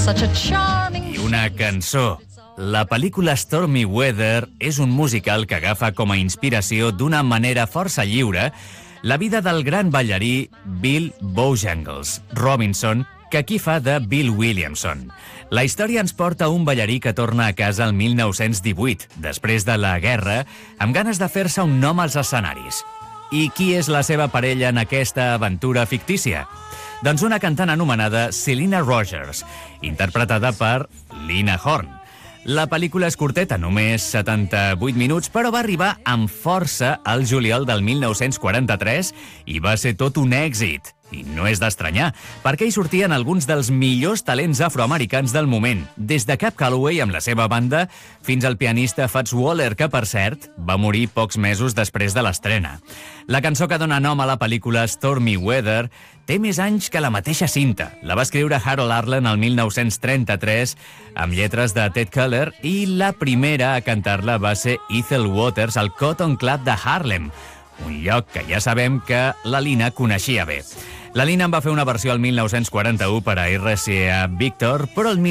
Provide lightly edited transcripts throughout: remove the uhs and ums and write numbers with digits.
I una cançó. La pel·lícula Stormy Weather és un musical que agafa com a inspiració d'una manera força lliure la vida del gran ballarí Bill Bojangles Robinson, que aquí fa de Bill Williamson. La història ens porta un ballarí que torna a casa el 1918, després de la guerra, amb ganes de fer-se un nom als escenaris. I qui és la seva parella en aquesta aventura fictícia? Doncs una cantant anomenada Selena Rogers, interpretada per Lena Horne. La pel·lícula és curteta, només 78 minuts, però va arribar amb força al juliol del 1943 i va ser tot un èxit. I no és d'estranyar, perquè hi sortien alguns dels millors talents afroamericans del moment, des de Cab Calloway amb la seva banda fins al pianista Fats Waller, que, per cert, va morir pocs mesos després de l'estrena. La cançó que dona nom a la pel·lícula Stormy Weather té més anys que la mateixa cinta. La va escriure Harold Arlen el 1933 amb lletres de Ted Keller i la primera a cantar-la va ser Ethel Waters al Cotton Club de Harlem, un lloc que ja sabem que la Lina coneixia bé. La Lina en va fer una versió el 1941 per a RCA Victor, però el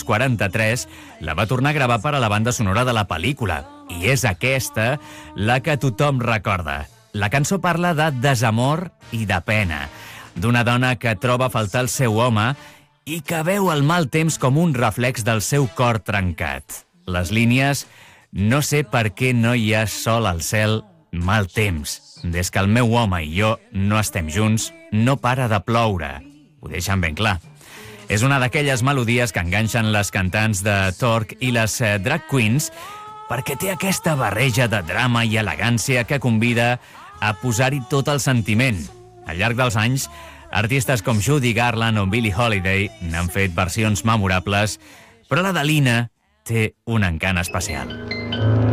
1943 la va tornar a gravar per a la banda sonora de la pel·lícula. I és aquesta la que tothom recorda. La cançó parla de desamor i de pena, d'una dona que troba a faltar el seu home i que veu el mal temps com un reflex del seu cor trencat. Les línies: no sé per què no hi ha sol al cel, mal temps. Des que el meu home i jo no estem junts, no para de ploure. Ho deixen ben clar. És una d'aquelles melodies que enganxen les cantants de Torque i les drag queens perquè té aquesta barreja de drama i elegància que convida a posar-hi tot el sentiment. Al llarg dels anys, artistes com Judy Garland o Billie Holiday n'han fet versions memorables, però la de Lina té un encant especial.